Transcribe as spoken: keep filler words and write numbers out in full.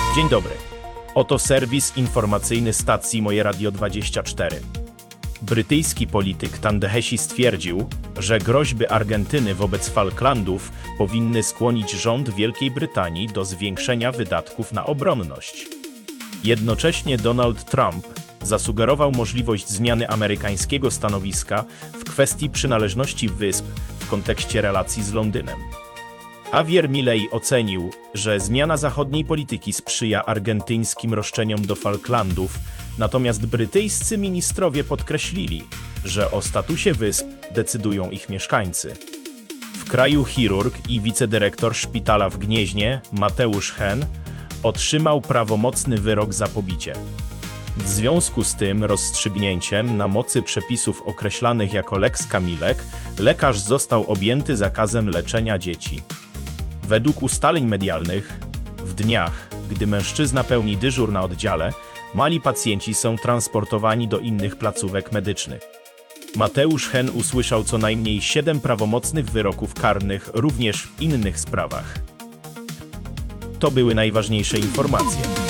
Dzień dobry. Oto serwis informacyjny stacji Moje Radio dwadzieścia cztery. Brytyjski polityk Tandehesi stwierdził, że groźby Argentyny wobec Falklandów powinny skłonić rząd Wielkiej Brytanii do zwiększenia wydatków na obronność. Jednocześnie Donald Trump zasugerował możliwość zmiany amerykańskiego stanowiska w kwestii przynależności wysp w kontekście relacji z Londynem. Javier Milei ocenił, że zmiana zachodniej polityki sprzyja argentyńskim roszczeniom do Falklandów, natomiast brytyjscy ministrowie podkreślili, że o statusie wysp decydują ich mieszkańcy. W kraju chirurg i wicedyrektor szpitala w Gnieźnie, Mateusz Hen, otrzymał prawomocny wyrok za pobicie. W związku z tym rozstrzygnięciem na mocy przepisów określanych jako Lex Kamilek, lekarz został objęty zakazem leczenia dzieci. Według ustaleń medialnych, w dniach, gdy mężczyzna pełni dyżur na oddziale, mali pacjenci są transportowani do innych placówek medycznych. Mateusz Hen usłyszał co najmniej siedem prawomocnych wyroków karnych również w innych sprawach. To były najważniejsze informacje.